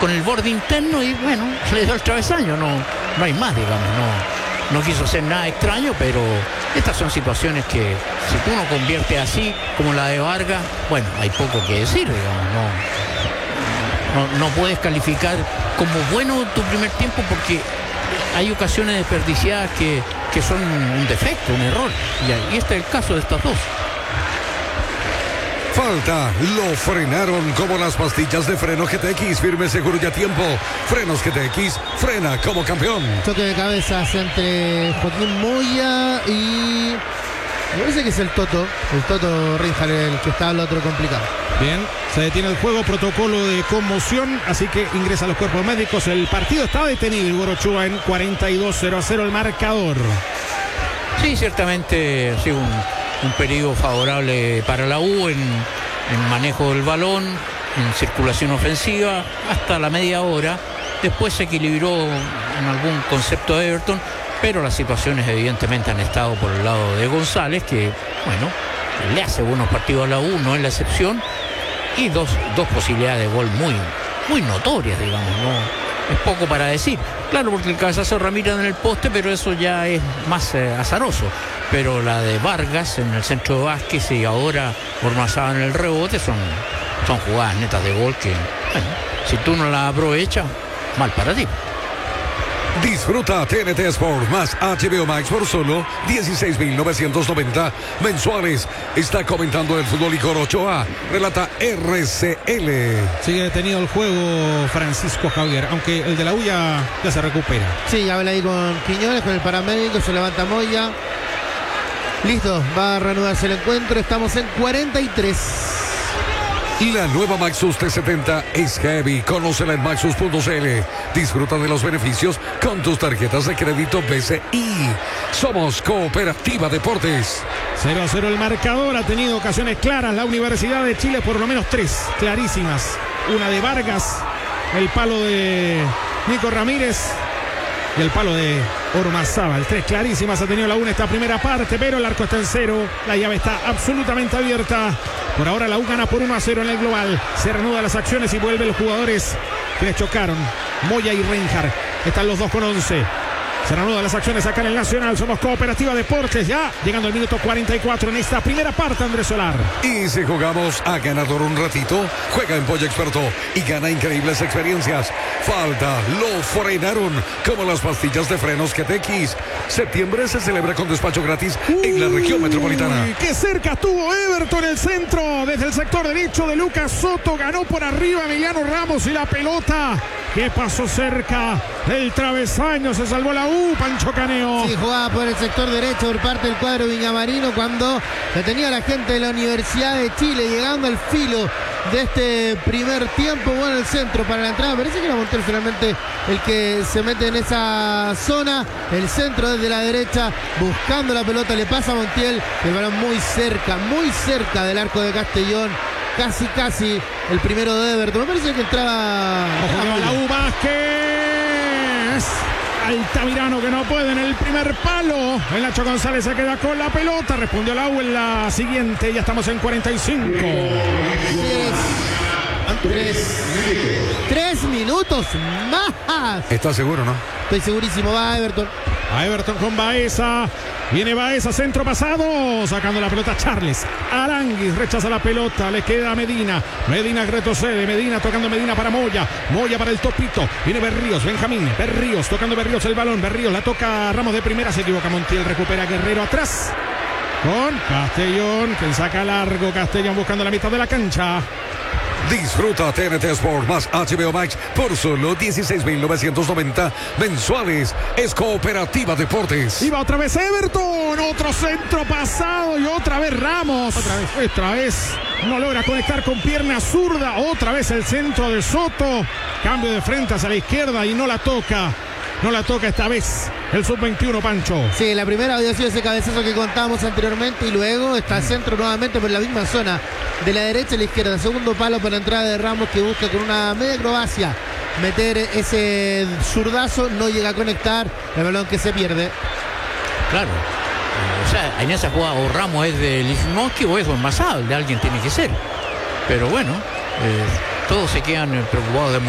con el borde interno y bueno, le dio el travesaño, no hay más, digamos, no quiso hacer nada extraño, pero estas son situaciones que si tú no conviertes así como la de Vargas, bueno, hay poco que decir, digamos, no puedes calificar como bueno tu primer tiempo porque hay ocasiones desperdiciadas que son un defecto, un error, y este es el caso de estas dos. Falta, lo frenaron como las pastillas de freno GTX, firme, seguro y a tiempo. Frenos GTX, frena como campeón. Choque de cabezas entre Joaquín Moya y... me parece que es el Toto Rinjar, el que está al otro complicado. Bien, se detiene el juego, protocolo de conmoción, así que ingresa a los cuerpos médicos. El partido está detenido, el Guorochoa en 42-0 el marcador. Sí, ciertamente ha sido un periodo favorable para la U en manejo del balón, en circulación ofensiva, hasta la media hora. Después se equilibró en algún concepto de Everton, pero las situaciones evidentemente han estado por el lado de González, que, bueno, le hace buenos partidos a la U, no es la excepción, y dos posibilidades de gol muy notorias, digamos, no es poco para decir. Claro, porque el cabezazo de Ramírez en el poste, pero eso ya es más azaroso. Pero la de Vargas en el centro de Vázquez y ahora Ormazábal en el rebote son jugadas netas de gol que, bueno, si tú no las aprovechas, mal para ti. Disfruta TNT Sport más HBO Max por solo 16.990 mensuales. Está comentando el fútbol Igor Ochoa, relata RCL. Sigue detenido el juego Francisco Javier, aunque el de la U ya se recupera. Sí, habla ahí con Quiñones, con el paramédico, se levanta Moya. Listo, va a reanudarse el encuentro, estamos en 43. La nueva Maxus T70 es heavy. Conócela en maxus.cl. Disfruta de los beneficios con tus tarjetas de crédito BCI. Somos Cooperativa Deportes. 0-0 el marcador. Ha tenido ocasiones claras la Universidad de Chile, por lo menos 3 clarísimas. Una de Vargas, el palo de Nico Ramírez y el palo de Ormazábal. 3 clarísimas ha tenido la U en esta primera parte, pero el arco está en 0. La llave está absolutamente abierta. Por ahora la U gana por 1-0 en el global. Se reanudan las acciones y vuelven los jugadores que les chocaron. Moya y Reinhardt. Están los dos con 11. Se reanudan las acciones acá en el Nacional. Somos Cooperativa Deportes. Ya llegando al minuto 44 en esta primera parte, Andrés Solar. Y si jugamos a ganador un ratito, juega en Pollo Experto y gana increíbles experiencias. Falta, lo frenaron como las pastillas de frenos GTX. Septiembre se celebra con despacho gratis en la región metropolitana. ¡Qué cerca estuvo Everton! El centro desde el sector derecho de Lucas Soto. Ganó por arriba Emiliano Ramos y la pelota que pasó cerca del travesaño. Se salvó la U, Pancho Caneo. Sí, jugaba por el sector derecho por parte del cuadro viñamarino cuando detenía a la gente de la Universidad de Chile, llegando al filo de este primer tiempo. Bueno, el centro para la entrada. Parece que era Montiel finalmente el que se mete en esa zona. El centro desde la derecha, buscando la pelota, le pasa a Montiel. El balón muy cerca del arco de Castellón. Casi el primero de Everton. Me parece que entraba la U. Vázquez. Altamirano que no puede en el primer palo. El Nacho González se queda con la pelota. Respondió la U en la siguiente. Ya estamos en 45. 3 minutos más. ¿Estás seguro, no? Estoy segurísimo, va a Everton. A Everton con Baeza. Viene Baeza, centro pasado. Sacando la pelota Charles. Aranguis rechaza la pelota. Le queda a Medina. Medina retrocede. Medina tocando Medina para Moya. Moya para el Topito. Viene Berríos. Benjamín. Berríos tocando Berríos el balón. Berríos la toca Ramos de primera. Se equivoca Montiel. Recupera Guerrero atrás. Con Castellón. Que saca largo. Castellón buscando la mitad de la cancha. Disfruta TNT Sport más HBO Max por solo 16.990 mensuales. Es Cooperativa Deportes. Y va otra vez Everton. Otro centro pasado y otra vez Ramos. Otra vez no logra conectar con pierna zurda. Otra vez el centro de Soto. Cambio de frente hacia la izquierda y no la toca. No la toca esta vez el sub-21, Pancho. Sí, la primera había sido ese cabezazo que contábamos anteriormente y luego está el centro nuevamente por la misma zona, de la derecha a la izquierda. Segundo palo para la entrada de Ramos, que busca con una media acrobacia meter ese zurdazo. No llega a conectar, el balón que se pierde. Claro. O sea, en esa jugada o Ramos es de Lichnowsky o es Ormazábal, de alguien tiene que ser. Pero bueno, todos se quedan preocupados de